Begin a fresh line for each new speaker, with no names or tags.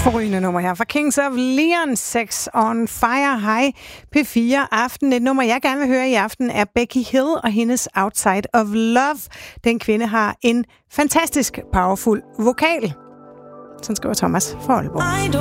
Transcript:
Forrygende nummer her fra Kings of Leon, Sex on Fire. Hej P4 Aften. Et nummer, jeg gerne vil høre i aften, er Becky Hill og hendes Outside of Love. Den kvinde har en fantastisk powerful vokal. Sådan skriver Thomas fra Aalborg.